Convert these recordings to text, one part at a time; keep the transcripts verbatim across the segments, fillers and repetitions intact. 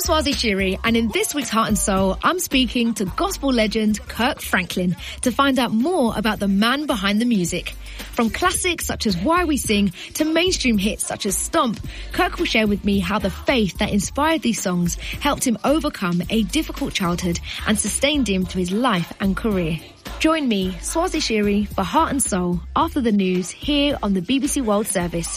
Swazi Shiri, and in this week's Heart and Soul, I'm speaking to gospel legend Kirk Franklin to find out more about the man behind the music. From classics such as Why We Sing to mainstream hits such as Stomp, Kirk will share with me how the faith that inspired these songs helped him overcome a difficult childhood and sustained him through his life and career. Join me, Swazi Shiri, for Heart and Soul after the news here on the B B C World Service.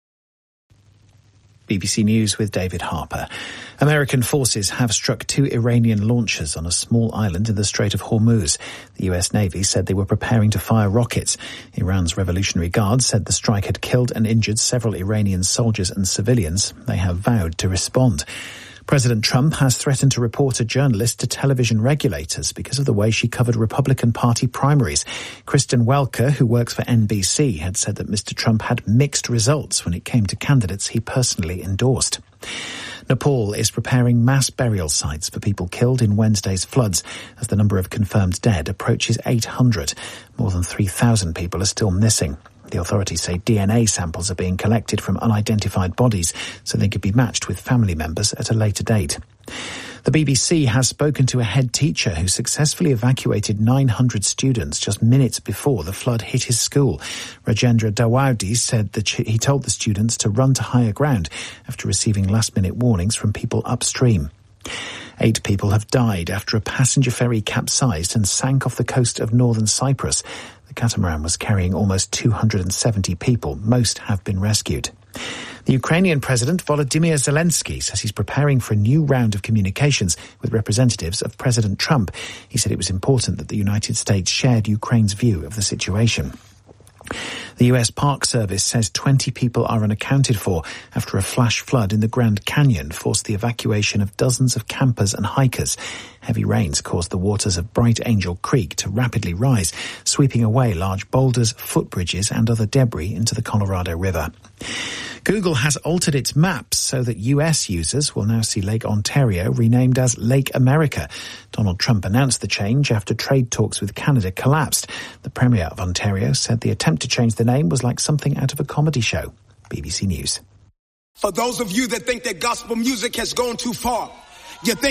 B B C News with David Harper. American forces have struck two Iranian launchers on a small island in the Strait of Hormuz. The U S Navy said they were preparing to fire rockets. Iran's Revolutionary Guard said the strike had killed and injured several Iranian soldiers and civilians. They have vowed to respond. President Trump has threatened to report a journalist to television regulators because of the way she covered Republican Party primaries. Kristen Welker, who works for N B C, had said that Mister Trump had mixed results when it came to candidates he personally endorsed. Nepal is preparing mass burial sites for people killed in Wednesday's floods as the number of confirmed dead approaches eight hundred. More than three thousand people are still missing. The authorities say D N A samples are being collected from unidentified bodies so they could be matched with family members at a later date. The B B C has spoken to a head teacher who successfully evacuated nine hundred students just minutes before the flood hit his school. Rajendra Dawoudi said that he told the students to run to higher ground after receiving last-minute warnings from people upstream. Eight people have died after a passenger ferry capsized and sank off the coast of northern Cyprus. The catamaran was carrying almost two hundred seventy people. Most have been rescued. The Ukrainian President Volodymyr Zelensky says he's preparing for a new round of communications with representatives of President Trump. He said it was important that the United States shared Ukraine's view of the situation. The U S Park Service says twenty people are unaccounted for after a flash flood in the Grand Canyon forced the evacuation of dozens of campers and hikers. Heavy rains caused the waters of Bright Angel Creek to rapidly rise, sweeping away large boulders, footbridges and other debris into the Colorado River. Google has altered its maps so that U S users will now see Lake Ontario renamed as Lake America. Donald Trump announced the change after trade talks with Canada collapsed. The Premier of Ontario said the attempt to change the name was like something out of a comedy show. B B C News. For those of you that think that gospel music has gone too far, you think